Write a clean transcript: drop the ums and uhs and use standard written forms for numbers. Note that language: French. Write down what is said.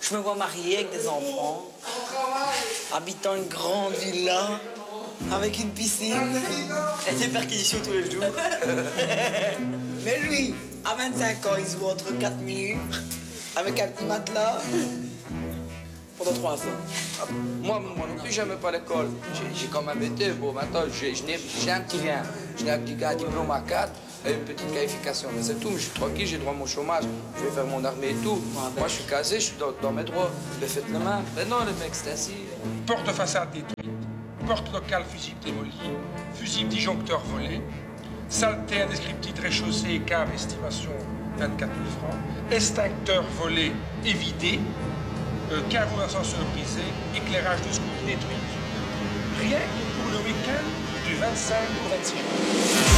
Je me vois mariée avec des enfants, habitant une grande villa, avec une piscine et des perquisitions tous les jours. Mais lui, à 25 ans, il se voit entre 4 minutes, avec un petit matelas, pendant 3 ans. Moi non plus, j'aime pas l'école. J'ai quand même été, bon, maintenant, j'ai un petit rien. J'ai un petit gars, diplôme à 4 et une petite qualification. Mais c'est tout, mais je suis tranquille, j'ai droit à mon chômage. Je vais faire mon armée et tout. Moi, je suis casé, je suis dans mes droits. Mais faites le main. Mais non, le mec, c'est ainsi. Porte façade détruite, porte locale fusible démolie, fusible disjoncteur volé, saleté indescriptible rez-chaussée et cave estimation 24 000 francs, extincteur volé et vidé, caveau d'ascenseur brisé, éclairage de secours détruit. Rien que pour le week-end du 25 au 26 juin.